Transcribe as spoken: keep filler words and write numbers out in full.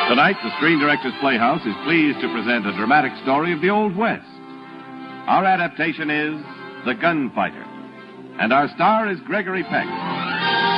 Tonight, the Screen Directors Playhouse is pleased to present a dramatic story of the Old West. Our adaptation is The Gunfighter, and our star is Gregory Peck.